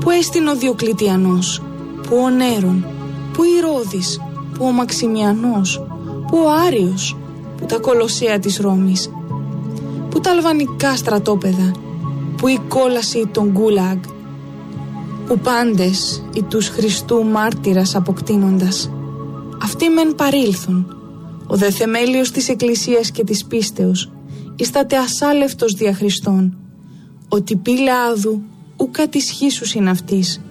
Πού έστειν ο Διοκλητιανός, πού ο Νέρον, πού η Ρώδης, πού ο Μαξιμιανός, πού ο Άριος, πού τα Κολοσσέα της Ρώμης, πού τα αλβανικά στρατόπεδα, πού η κόλαση των Γκούλαγ, που πάντες οι τους Χριστού μάρτυρας αποκτήνοντας. Αυτοί μεν παρήλθον, ο δε θεμέλιος της Εκκλησίας και της πίστεως, ιστάτε ασάλευτος δια Χριστόν, ότι πύλα άδου ου κατησχίσουσιν αυτής,